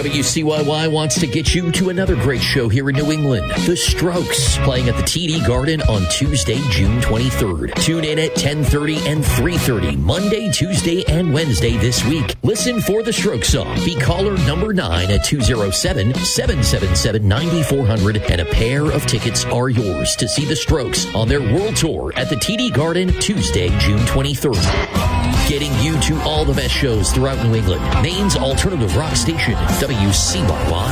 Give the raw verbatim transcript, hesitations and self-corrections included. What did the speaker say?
W C Y Y wants to get you to another great show here in New England. The Strokes, playing at the T D Garden on Tuesday, June twenty-third. Tune in at ten thirty and three thirty, Monday, Tuesday, and Wednesday this week. Listen for The Strokes song. Be caller number nine at two oh seven, seven seven seven, nine four zero zero, and a pair of tickets are yours to see The Strokes on their world tour at the T D Garden Tuesday, June twenty-third. Getting you to all the best shows throughout New England. Maine's alternative rock station, W C Y Y.